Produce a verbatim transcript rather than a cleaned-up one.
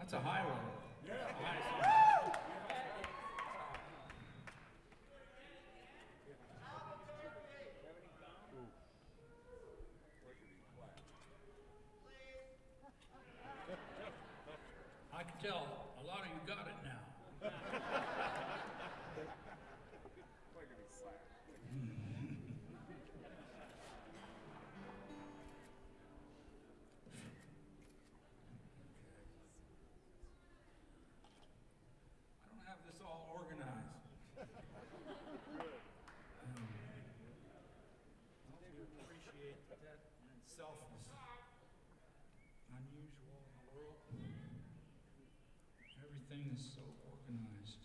That's a high one. I can tell a lot of you got it now. I don't have this all organized. Um, I do appreciate that that in itself is unusual in the world. Everything is so organized.